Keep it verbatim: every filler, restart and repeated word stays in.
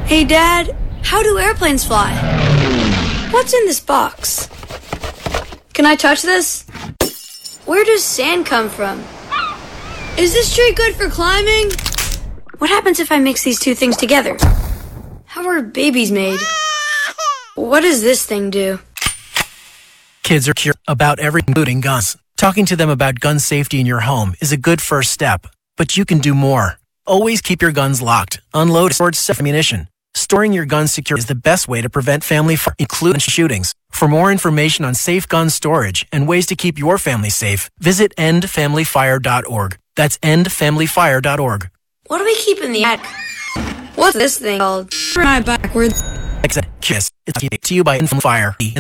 Hey, Dad, how do airplanes fly? What's in this box? Can I touch this? Where does sand come from? Is this tree good for climbing? What happens if I mix these two things together? How are babies made? What does this thing do? Kids are curious about everything, including guns. Talking to them about gun safety in your home is a good first step, but you can do more. Always keep your guns locked, unload, stored safe ammunition. Storing your guns secure is the best way to prevent family fire, including shootings. For more information on safe gun storage and ways to keep your family safe, visit end family fire dot org. That's end family fire dot org. What do we keep in the attic? What's this thing called? Try backwards. Kiss. It's to you by Info Fire.